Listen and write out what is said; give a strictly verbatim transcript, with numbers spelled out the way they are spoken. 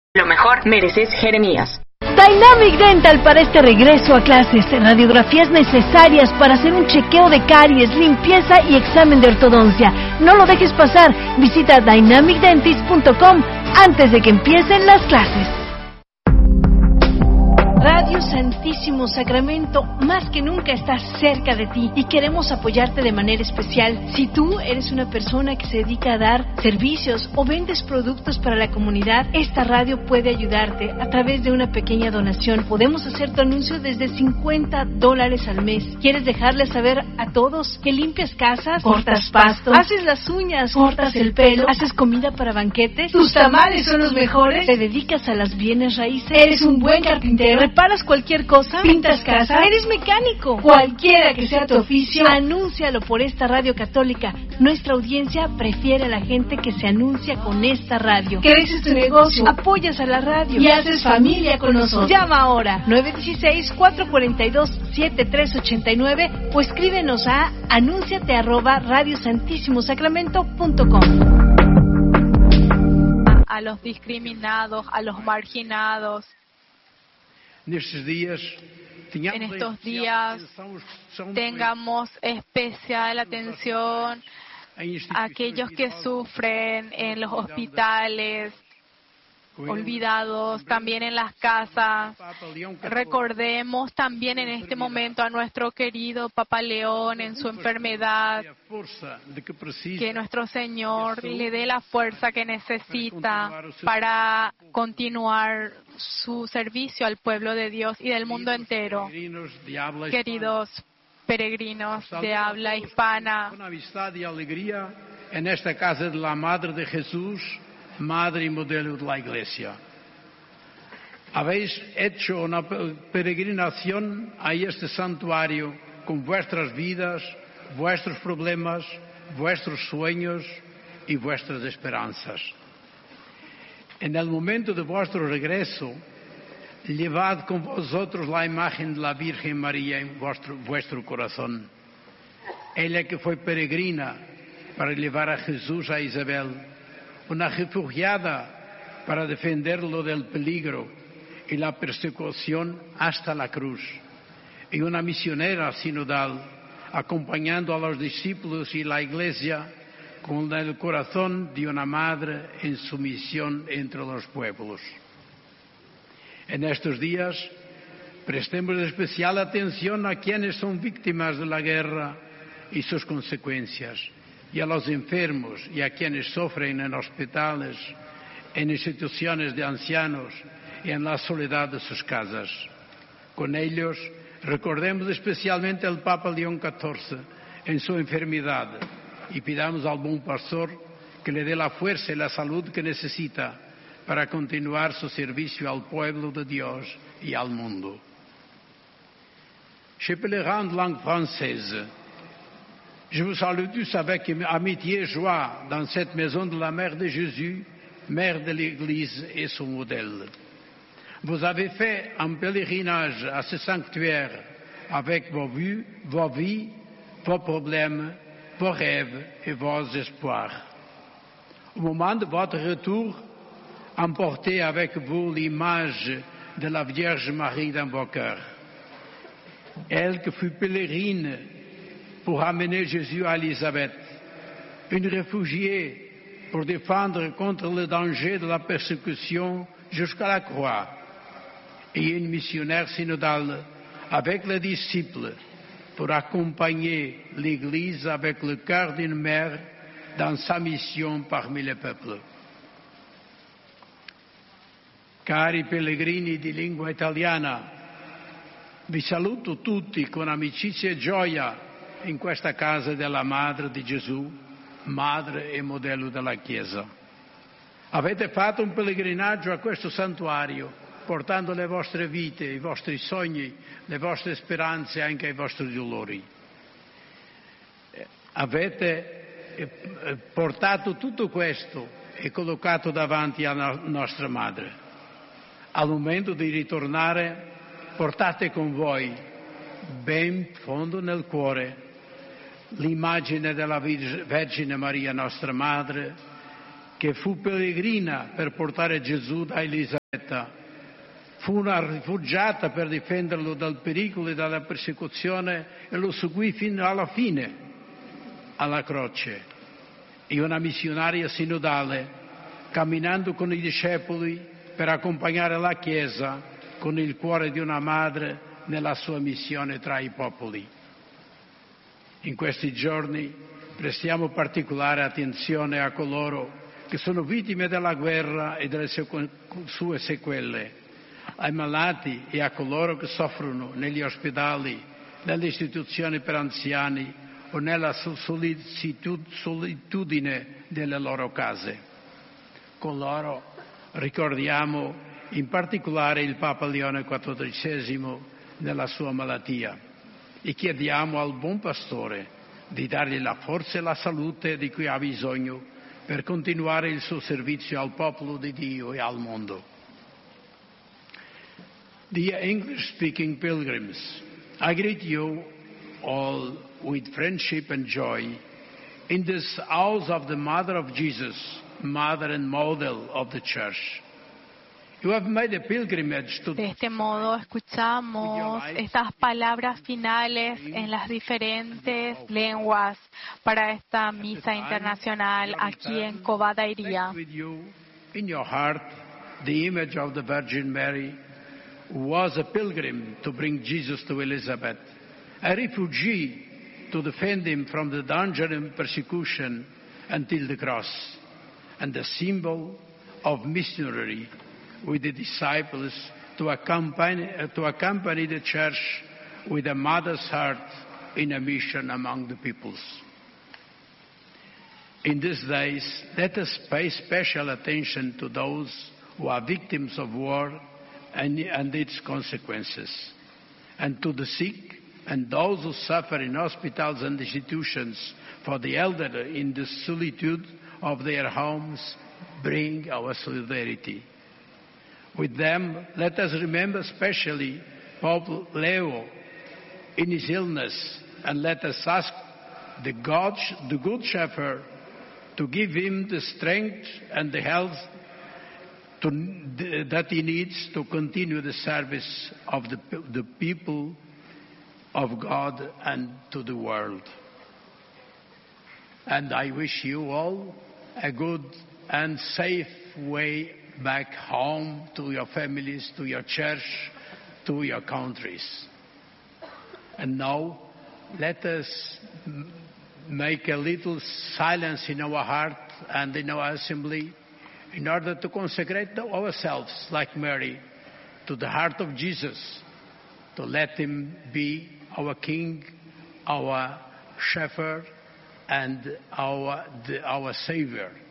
Lo mejor mereces Jeremías. Dynamic Dental para este regreso a clases. Radiografías necesarias para hacer un chequeo de caries, limpieza y examen de ortodoncia. No lo dejes pasar. Visita dynamic dentist punto com antes de que empiecen las clases. Radio Santísimo Sacramento, más que nunca está cerca de ti y queremos apoyarte de manera especial. Si tú eres una persona que se dedica a dar servicios o vendes productos para la comunidad, esta radio puede ayudarte a través de una pequeña donación. Podemos hacer tu anuncio desde cincuenta dólares al mes. ¿Quieres dejarles saber a todos que limpias casas, cortas pastos, haces las uñas, cortas el pelo, haces comida para banquetes? ¿Tus tamales son los mejores? ¿Te dedicas a las bienes raíces? ¿Eres un buen carpintero? ¿Reparas cualquier cosa? ¿Pintas casa? ¿Eres mecánico? Cualquiera que sea tu oficio, anúncialo por esta radio católica. Nuestra audiencia prefiere a la gente que se anuncia con esta radio. Creces tu negocio, apoyas a la radio y haces familia con nosotros. Llama ahora nueve uno seis, cuatro cuatro dos, siete tres ocho nueve o escríbenos a anúnciate arroba radio santísimo sacramento punto com. A los discriminados, a los marginados. En estos días tengamos especial atención a aquellos que sufren en los hospitales, olvidados, también en las casas. Recordemos también en este momento a nuestro querido Papa León en su enfermedad, que nuestro Señor le dé la fuerza que necesita para continuar su servicio al pueblo de Dios y del mundo entero. Queridos peregrinos de habla hispana, con amistad y alegría en esta casa de la Madre de Jesús, Madre y modelo de la Iglesia. Habéis hecho una peregrinación a este santuario con vuestras vidas, vuestros problemas, vuestros sueños y vuestras esperanzas. En el momento de vuestro regreso, llevad con vosotros la imagen de la Virgen María en vuestro, vuestro corazón. Ella que fue peregrina para llevar a Jesús a Isabel, una refugiada para defenderlo del peligro y la persecución hasta la cruz, y una misionera sinodal acompañando a los discípulos y la Iglesia con el corazón de una madre en su misión entre los pueblos. En estos días prestemos especial atención a quienes son víctimas de la guerra y sus consecuencias, y a los enfermos y a quienes sufren en hospitales, en instituciones de ancianos y en la soledad de sus casas. Con ellos recordemos especialmente al Papa León catorce en su enfermedad y pidamos al buen pastor que le dé la fuerza y la salud que necesita para continuar su servicio al pueblo de Dios y al mundo. Chers pèlerins de langue française, je vous salue tous avec amitié et joie dans cette maison de la Mère de Jésus, Mère de l'Église et son modèle. Vous avez fait un pèlerinage à ce sanctuaire avec vos vues, vos vies, vos problèmes, vos rêves et vos espoirs. Au moment de votre retour, emportez avec vous l'image de la Vierge Marie dans vos cœurs. Elle qui fut pèlerine pour amener Jésus à Élisabeth, une réfugiée pour défendre contre le danger de la persécution jusqu'à la croix, et une missionnaire synodale avec les disciples pour accompagner l'Église avec le cœur d'une mère dans sa mission parmi les peuples. Cari pellegrini di lingua italiana, vi saluto tutti con amicizia e gioia in questa casa della Madre di Gesù, Madre e modello della Chiesa. Avete fatto un pellegrinaggio a questo santuario, portando le vostre vite, i vostri sogni, le vostre speranze e anche i vostri dolori. Avete portato tutto questo e collocato davanti alla nostra Madre. Al momento di ritornare, portate con voi, ben fondo nel cuore, l'immagine della Vergine Maria, nostra Madre, che fu pellegrina per portare Gesù da Elisabetta Elisabetta fu una rifugiata per difenderlo dal pericolo e dalla persecuzione e lo seguì fino alla fine, alla croce. E una missionaria sinodale, camminando con i discepoli per accompagnare la Chiesa con il cuore di una madre nella sua missione tra i popoli. In questi giorni prestiamo particolare attenzione a coloro che sono vittime della guerra e delle sue sequele, ai malati e a coloro che soffrono negli ospedali, nelle istituzioni per anziani o nella solitudine delle loro case. Con loro ricordiamo in particolare il Papa Leone quattordicesimo nella sua malattia e chiediamo al buon pastore di dargli la forza e la salute di cui ha bisogno per continuare il suo servizio al popolo di Dio e al mondo. Dear English-speaking pilgrims, I greet you all with friendship and joy in this house of the Mother of Jesus, Mother and Model of the Church. You have made a pilgrimage to... De este modo escuchamos estas palabras finales en las diferentes lenguas para esta misa internacional aquí en Covadairía. In your heart, the image of the Virgin Mary, who was a pilgrim to bring Jesus to Elizabeth, a refugee to defend him from the danger and persecution until the cross, and a symbol of missionary with the disciples to accompany, uh, to accompany the church with a mother's heart in a mission among the peoples. In these days, let us pay special attention to those who are victims of war and, and its consequences, and to the sick and those who suffer in hospitals and institutions. For the elderly in the solitude of their homes, bring our solidarity. With them, let us remember especially Pope Leo in his illness, and let us ask the, God, the Good Shepherd to give him the strength and the health to, that he needs to continue the service of the, the people of God and to the world. And I wish you all a good and safe way back home to your families, to your church, to your countries. And now, let us make a little silence in our heart and in our assembly in order to consecrate ourselves, like Mary, to the heart of Jesus, to let him be our King, our Shepherd, and our, the, our Savior.